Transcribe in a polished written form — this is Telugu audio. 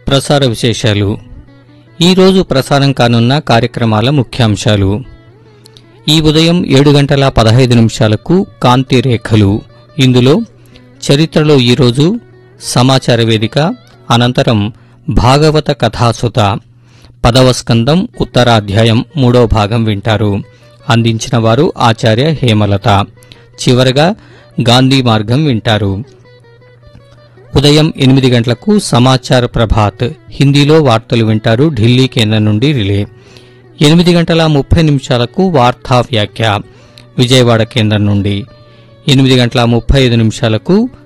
ప్రసార విశేషాలు. ఈరోజు ప్రసారం కానున్న కార్యక్రమాల ముఖ్యాంశాలు. ఈ ఉదయం 7:15 కాంతి రేఖలు. ఇందులో చరిత్రలో ఈరోజు సమాచార వేదిక, అనంతరం భాగవత కథాసుత 10వ స్కందం ఉత్తరాధ్యాయం 3వ భాగం వింటారు. అందించిన వారు ఆచార్య హేమలత. చివరగా గాంధీ మార్గం వింటారు. ఉదయం 8 గంటలకు సమాచార ప్రభాత్ హిందీలో వార్తలు వింటారు. ఢిల్లీ కేంద్రం నుండి రిలే. 8:30 వార్తా వ్యాఖ్య విజయవాడ కేంద్రం నుండి. 8:35